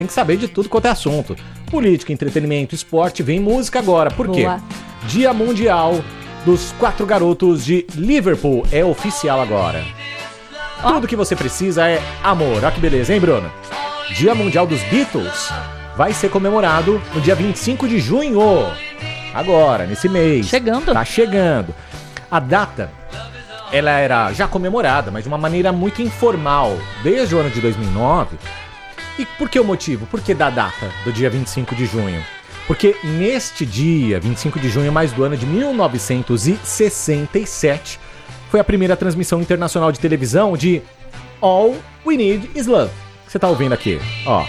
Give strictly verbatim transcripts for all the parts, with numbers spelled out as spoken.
Tem que saber de tudo quanto é assunto. Política, entretenimento, esporte, vem música agora. Por quê? Boa. Dia Mundial dos Quatro Garotos de Liverpool. É oficial agora. Ó. Tudo que você precisa é amor. Olha que beleza, hein, Bruno? Dia Mundial dos Beatles vai ser comemorado no dia vinte e cinco de junho. Agora, nesse mês. Chegando. Tá chegando. A data, ela era já comemorada, mas de uma maneira muito informal, desde o ano de dois mil e nove. E por que o motivo? Por que da data do dia vinte e cinco de junho? Porque neste dia, vinte e cinco de junho, mais do ano de mil novecentos e sessenta e sete, foi a primeira transmissão internacional de televisão de All We Need Is Love. Que você tá ouvindo aqui, ó.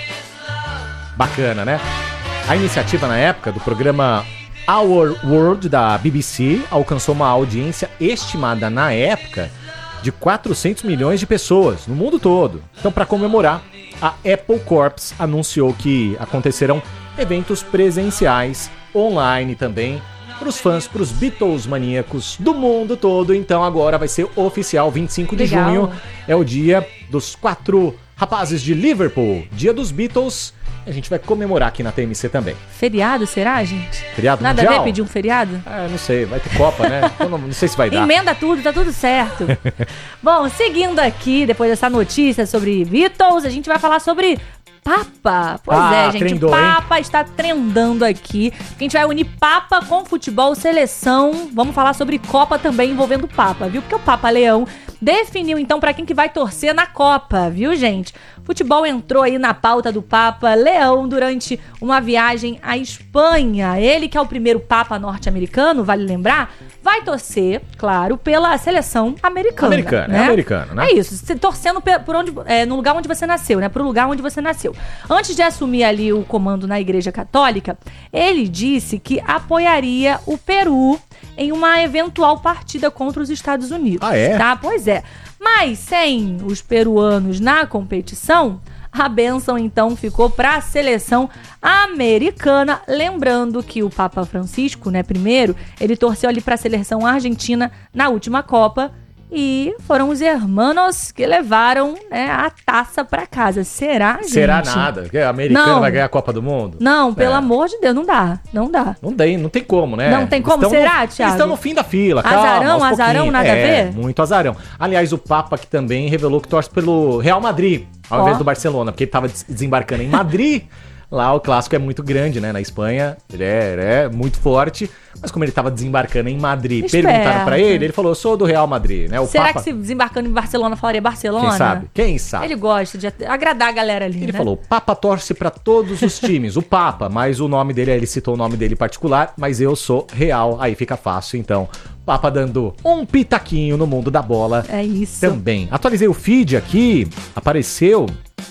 Bacana, né? A iniciativa na época do programa Our World da B B C alcançou uma audiência estimada na época de quatrocentos milhões de pessoas no mundo todo. Então, para comemorar, a Apple Corps anunciou que acontecerão eventos presenciais, online também, para os fãs, para os Beatles maníacos do mundo todo. Então agora vai ser oficial, vinte e cinco de Legal. junho, é o dia dos quatro rapazes de Liverpool, dia dos Beatles. A gente vai comemorar aqui na T M C também. Feriado, será, gente? Feriado Nada mundial? a ver pedir um feriado? Ah, não sei, vai ter Copa, né? Eu não, não sei se vai dar. Emenda tudo, tá tudo certo. Bom, seguindo aqui, depois dessa notícia sobre Beatles, a gente vai falar sobre Papa. Pois Ah, é, gente, trendou, o Papa está trendando aqui. A gente vai unir Papa com futebol, seleção. Vamos falar sobre Copa também envolvendo o Papa, viu? Porque o Papa Leão definiu, então, pra quem que vai torcer na Copa, viu, gente? Futebol entrou aí na pauta do Papa Leão durante uma viagem à Espanha. Ele, que é o primeiro Papa norte-americano, vale lembrar, vai torcer, claro, pela seleção americana. Americano, né? é americano, né? É isso, se- torcendo pe- por onde, é, no lugar onde você nasceu, né? Pro lugar onde você nasceu. Antes de assumir ali o comando na Igreja Católica, ele disse que apoiaria o Peru em uma eventual partida contra os Estados Unidos. Ah, é? Tá? Pois é. Mas sem os peruanos na competição, a bênção então ficou para a seleção americana. Lembrando que o Papa Francisco, né, primeiro, ele torceu ali para a seleção argentina na última Copa. E foram os hermanos que levaram, né, a taça pra casa. Será, gente? Será nada? Que a americana Não. vai ganhar a Copa do Mundo? Não, pelo É. amor de Deus, não dá. Não dá. Não tem, não tem como, né? Não tem como, Estão será, no, Thiago? Eles estão no fim da fila, calma. Azarão, aos azarão, pouquinhos. nada a É, ver? muito azarão. Aliás, o Papa que também revelou que torce pelo Real Madrid, ao Ó. invés do Barcelona, porque ele estava desembarcando em Madrid. Lá o clássico é muito grande, né? Na Espanha, ele é, ele é muito forte. Mas como ele estava desembarcando em Madrid, Esperto. perguntaram pra ele, ele falou, eu sou do Real Madrid, né? O Será Papa, que se desembarcando em Barcelona falaria Barcelona? quem sabe? Quem sabe? Ele gosta de agradar a galera ali, Ele né? falou, Papa torce pra todos os times, o Papa, mas o nome dele, ele citou o nome dele particular, mas eu sou Real, aí fica fácil, então. Papa dando um pitaquinho no mundo da bola É isso. também. Atualizei o feed aqui, apareceu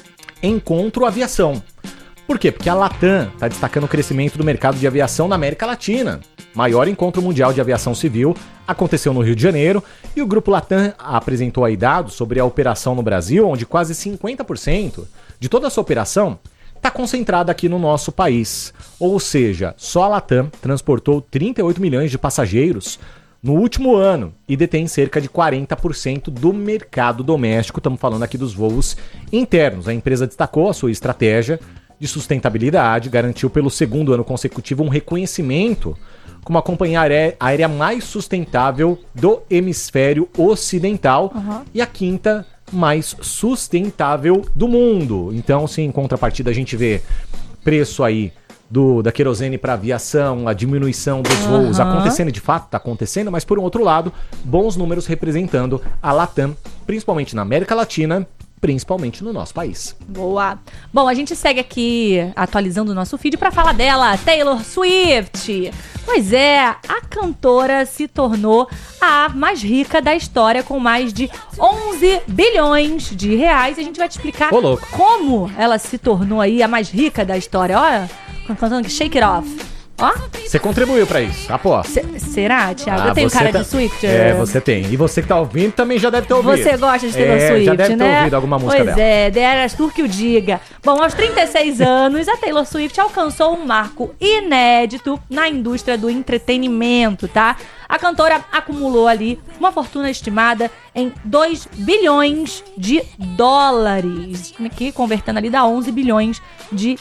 Encontro Aviação. Por quê? Porque a Latam está destacando o crescimento do mercado de aviação na América Latina. Maior encontro mundial de aviação civil aconteceu no Rio de Janeiro e o Grupo Latam apresentou aí dados sobre a operação no Brasil, onde quase cinquenta por cento de toda essa operação está concentrada aqui no nosso país. Ou seja, só a Latam transportou trinta e oito milhões de passageiros no último ano e detém cerca de quarenta por cento do mercado doméstico. Estamos falando aqui dos voos internos. A empresa destacou a sua estratégia de sustentabilidade, garantiu pelo segundo ano consecutivo um reconhecimento como a companhia aérea, aérea mais sustentável do hemisfério ocidental Uhum. e a quinta mais sustentável do mundo. Então, sim, em contrapartida, a gente vê preço aí do, da querosene para aviação, a diminuição dos voos Uhum. acontecendo, de fato está acontecendo, mas por um outro lado, bons números representando a Latam, principalmente na América Latina, principalmente no nosso país. Boa. Bom, a gente segue aqui atualizando o nosso feed para falar dela, Taylor Swift. Pois é, a cantora se tornou a mais rica da história com mais de onze bilhões de reais. A gente vai te explicar Ô, louco. como ela se tornou aí a mais rica da história. Olha, cantando Shake It Off. Ó. Você contribuiu pra isso, aposto. C- será, Thiago? Ah, eu tenho você cara tá- de Swifter? É, você tem. E você que tá ouvindo também já deve ter ouvido. Você gosta de Taylor é, Swift, já deve né? ter ouvido alguma música pois dela. é, Deras Tour que o diga. Bom, aos trinta e seis anos, a Taylor Swift alcançou um marco inédito na indústria do entretenimento, tá? A cantora acumulou ali uma fortuna estimada em dois bilhões de dólares, que convertendo ali dá onze bilhões de